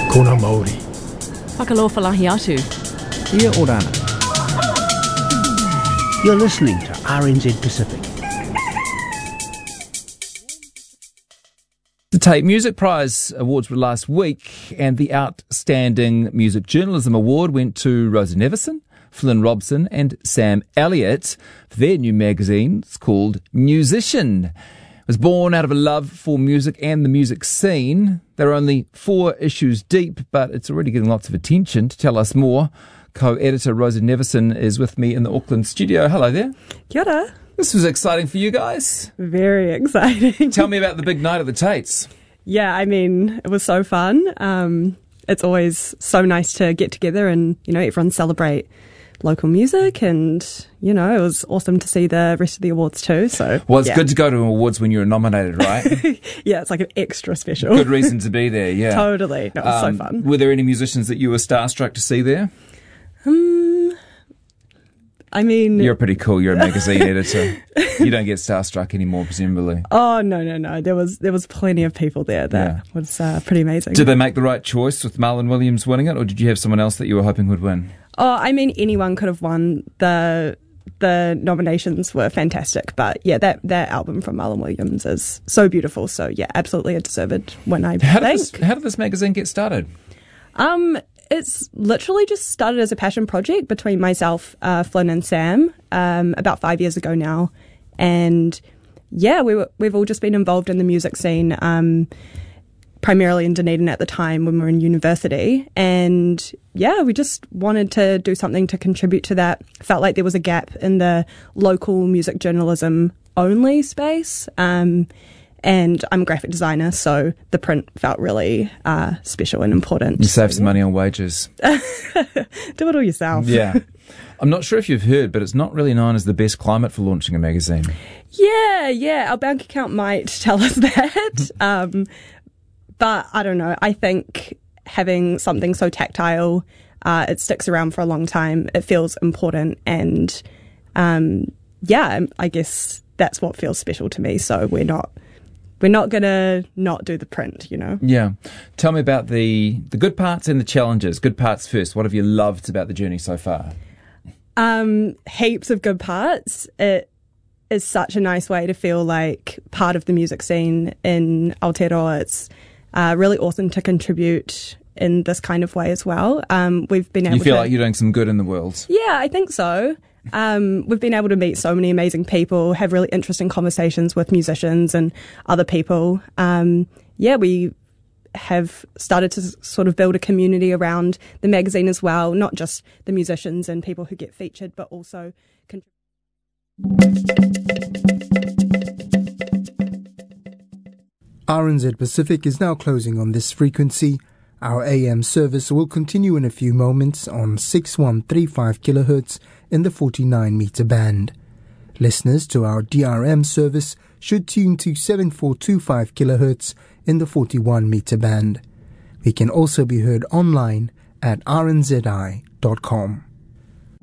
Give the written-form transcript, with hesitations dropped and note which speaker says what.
Speaker 1: Kona Māori.
Speaker 2: Whakalofalahi atu.
Speaker 3: Ia orana.
Speaker 4: You're listening to RNZ Pacific.
Speaker 3: The Tate Music Prize awards were last week, and the Outstanding Music Journalism Award went to Rosa Neveson, Flynn Robson and Sam Elliott for their new magazine. It's called Musician. It was born out of a love for music and the music scene. There are only 4 issues deep, but it's already getting lots of attention. To tell us more, co-editor Rosa Neveson is with me in the Auckland studio. Hello there.
Speaker 5: Kia ora.
Speaker 3: This was exciting for you guys.
Speaker 5: Very exciting.
Speaker 3: Tell me about the big night at the Tates.
Speaker 5: Yeah, I mean, it was so fun. It's always so nice to get together and, everyone celebrate local music, and, it was awesome to see the rest of the awards too. So,
Speaker 3: well, it's good to go to awards when you're nominated, right?
Speaker 5: Yeah, it's like an extra special.
Speaker 3: Good reason to be there, yeah.
Speaker 5: Totally. No, it was so fun.
Speaker 3: Were there any musicians that you were starstruck to see there?
Speaker 5: I mean...
Speaker 3: You're pretty cool. You're a magazine editor. You don't get starstruck anymore, presumably.
Speaker 5: Oh, no. There was plenty of people there that was pretty amazing.
Speaker 3: Did they make the right choice with Marlon Williams winning it, or did you have someone else that you were hoping would win?
Speaker 5: Oh, I mean, anyone could have won. The nominations were fantastic, but yeah, that album from Marlon Williams is so beautiful. So yeah, absolutely a deserved win, I think.
Speaker 3: How did this magazine get started?
Speaker 5: It's literally just started as a passion project between myself, Flynn and Sam, about 5 years ago now. And yeah, we've all just been involved in the music scene, primarily in Dunedin at the time when we were in university. And yeah, we just wanted to do something to contribute to that. Felt like there was a gap in the local music journalism only space. And I'm a graphic designer, so the print felt really special and important.
Speaker 3: You save some money on wages.
Speaker 5: Do it all yourself.
Speaker 3: Yeah. I'm not sure if you've heard, but it's not really known as the best climate for launching a magazine.
Speaker 5: Yeah. Our bank account might tell us that. But I don't know. I think having something so tactile, it sticks around for a long time. It feels important. And I guess that's what feels special to me. So we're not going to not do the print,
Speaker 3: Yeah. Tell me about the good parts and the challenges. Good parts first. What have you loved about the journey so far?
Speaker 5: Heaps of good parts. It is such a nice way to feel like part of the music scene in Aotearoa. It's really awesome to contribute in this kind of way as well. We've been able
Speaker 3: You feel like you're doing some good in the world?
Speaker 5: Yeah, I think so. We've been able to meet so many amazing people, have really interesting conversations with musicians and other people. We have started to sort of build a community around the magazine as well, not just the musicians and people who get featured, but also
Speaker 1: RNZ Pacific is now closing on this frequency. Our AM service will continue in a few moments on 6135 kHz in the 49 metre band. Listeners to our DRM service should tune to 7425 kHz in the 41 metre band. We can also be heard online at rnzi.com.